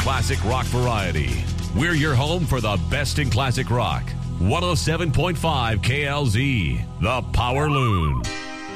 classic rock variety. We're your home for the best in classic rock. 107.5 KLZ, the Power Loon.